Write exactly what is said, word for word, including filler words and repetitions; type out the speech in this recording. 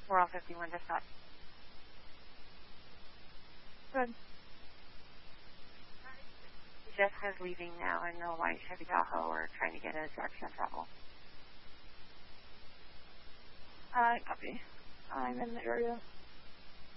four oh fifty-one dispatch. Good. Jessica's leaving now in the white Chevy Tahoe. We're trying to get a direction of travel. Uh, copy. I'm in the area.